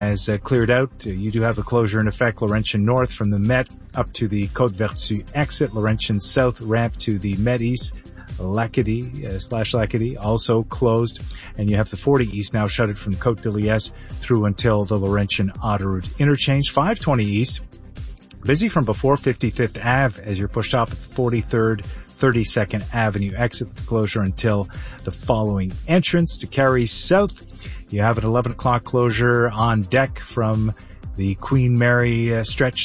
has cleared out. You do have a closure in effect, Laurentian North from the Met up to the Côte-Vertu exit, Laurentian South ramp to the Met East, Lacadie also closed, and you have the 40 East now shuttered from Côte de Liesse through until the Laurentian Autoroute interchange. 520 East, busy from before 55th Ave as you're pushed off at the 43rd, 32nd Avenue exit with the closure until the following entrance. To Carey South, you have an 11 o'clock closure on deck from the Queen Mary stretch.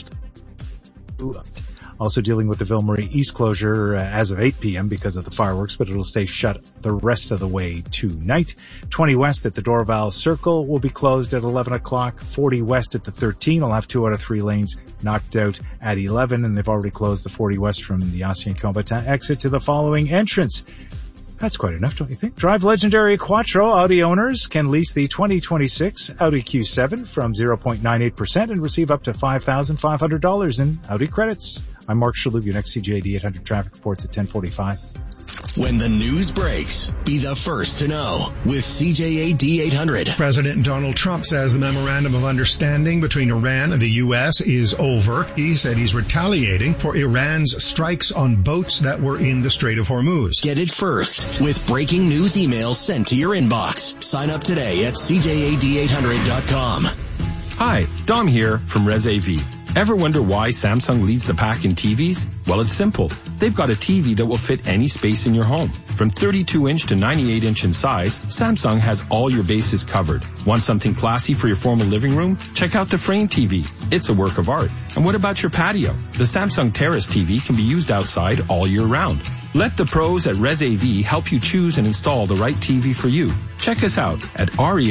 Also dealing with the Ville Marie East closure as of 8 p.m. because of the fireworks, but it'll stay shut the rest of the way tonight. 20 West at the Dorval Circle will be closed at 11 o'clock. 40 West at the 13 will have 2 out of 3 lanes knocked out at 11, and they've already closed the 40 West from the Ancien Combattant exit to the following entrance. That's quite enough, don't you think? Drive Legendary Quattro. Audi owners can lease the 2026 Audi Q7 from 0.98% and receive up to $5,500 in Audi credits. I'm Mark Shalhoub, your next CJAD 800 traffic reports at 10:45. When the news breaks, be the first to know with CJAD 800. President Donald Trump says the memorandum of understanding between Iran and the U.S. is over. He said he's retaliating for Iran's strikes on boats that were in the Strait of Hormuz. Get it first with breaking news emails sent to your inbox. Sign up today at CJAD800.com. Hi, Dom here from Res AV. Ever wonder why Samsung leads the pack in TVs? Well, it's simple. They've got a TV that will fit any space in your home. From 32-inch to 98-inch in size, Samsung has all your bases covered. Want something classy for your formal living room? Check out the Frame TV. It's a work of art. And what about your patio? The Samsung Terrace TV can be used outside all year round. Let the pros at Res AV help you choose and install the right TV for you. Check us out at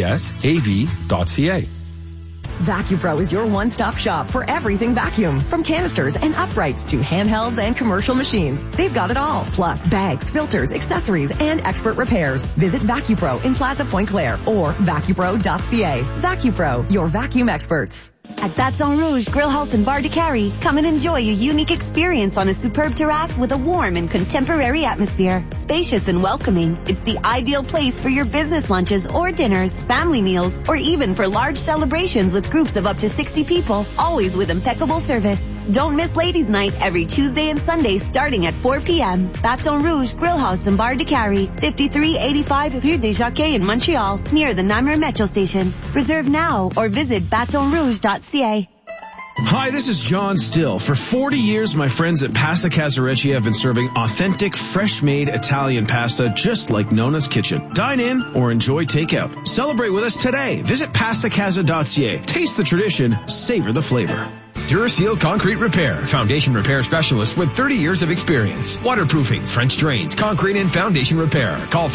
resav.ca. VacuPro is your one-stop shop for everything vacuum. From canisters and uprights to handhelds and commercial machines. They've got it all. Plus bags, filters, accessories, and expert repairs. Visit VacuPro in Plaza Point Claire or vacupro.ca. VacuPro, your vacuum experts. At Baton Rouge Grill House and Bar de Carry, come and enjoy a unique experience on a superb terrace with a warm and contemporary atmosphere. Spacious and welcoming, it's the ideal place for your business lunches or dinners, family meals, or even for large celebrations with groups of up to 60 people, always with impeccable service. Don't miss Ladies' Night every Tuesday and Sunday starting at 4 p.m. Baton Rouge Grill House and Bar de Carry, 5385 Rue des Jockeys in Montreal, near the Namur Metro Station. Reserve now or visit batonrouge.ca. Hi, this is John Still. For 40 years, my friends at Pasta Casarecci have been serving authentic, fresh-made Italian pasta just like Nona's Kitchen. Dine in or enjoy takeout. Celebrate with us today. Visit pastacasa.ca. Taste the tradition, savor the flavor. Duraseal Concrete Repair, foundation repair specialist with 30 years of experience. Waterproofing, French drains, concrete and foundation repair. Call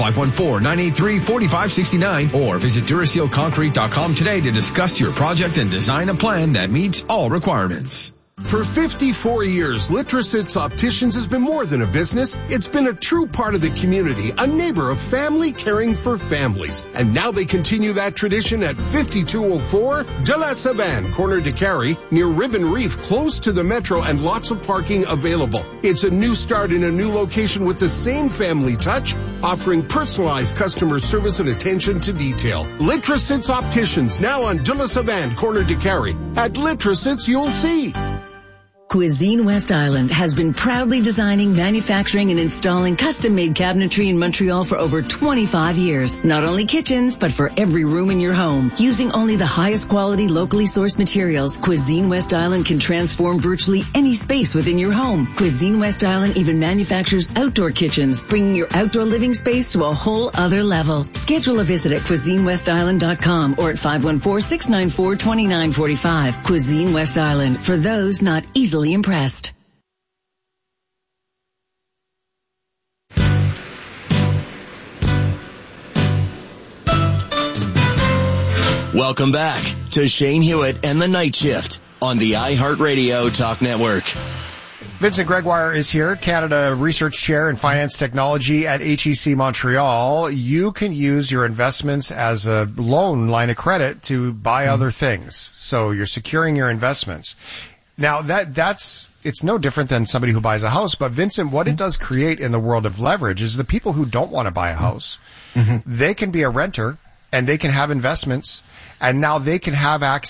514-983-4569 or visit DurasealConcrete.com today to discuss your project and design a plan that meets all requirements. For 54 years, Litrositz Opticians has been more than a business. It's been a true part of the community, a neighbor of family caring for families. And now they continue that tradition at 5204 de la Savane, corner de Carey, near Ribbon Reef, close to the metro and lots of parking available. It's a new start in a new location with the same family touch, offering personalized customer service and attention to detail. Litrositz Opticians, now on de la Savane, corner de Carey. At Litrositz, you'll see. Cuisine West Island has been proudly designing, manufacturing, and installing custom-made cabinetry in Montreal for over 25 years. Not only kitchens, but for every room in your home. Using only the highest quality, locally sourced materials, Cuisine West Island can transform virtually any space within your home. Cuisine West Island even manufactures outdoor kitchens, bringing your outdoor living space to a whole other level. Schedule a visit at CuisineWestIsland.com or at 514-694-2945. Cuisine West Island, for those not easily impressed. Welcome back to Shane Hewitt and the Night Shift on the iHeartRadio Talk Network. Vincent Gregoire is here, Canada Research Chair in Finance Technology at HEC Montreal. You can use your investments as a loan line of credit to buy other things. So you're securing your investments. Now it's no different than somebody who buys a house, but Vincent, what it does create in the world of leverage is the people who don't want to buy a house, they can be a renter and they can have investments and now they can have access